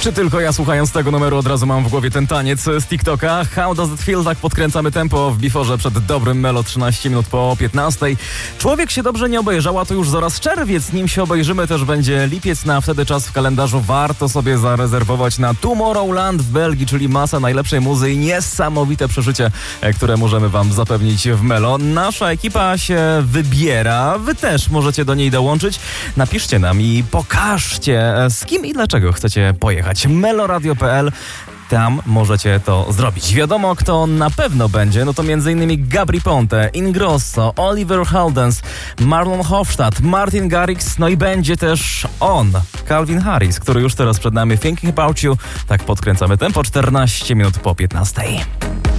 Czy tylko ja, słuchając tego numeru, od razu mam w głowie ten taniec z TikToka? How does it feel? Tak podkręcamy tempo w Biforze przed dobrym Melo, 13 minut po 15. Człowiek się dobrze nie obejrzał, a to już zaraz czerwiec. Nim się obejrzymy, też będzie lipiec. Na wtedy czas w kalendarzu warto sobie zarezerwować na Tomorrowland w Belgii, czyli masa najlepszej muzy i niesamowite przeżycie, które możemy wam zapewnić w Melo. Nasza ekipa się wybiera. Wy też możecie do niej dołączyć. Napiszcie nam i pokażcie, z kim i dlaczego chcecie pojechać. meloradio.pl. Tam możecie to zrobić. Wiadomo, kto na pewno będzie, no to m.in. Gabry Ponte, Ingrosso, Oliver Heldens, Marlon Hofstadt, Martin Garrix, no i będzie też on, Calvin Harris, który już teraz przed nami. Thinking About You. Tak podkręcamy tempo, 14 minut po 15.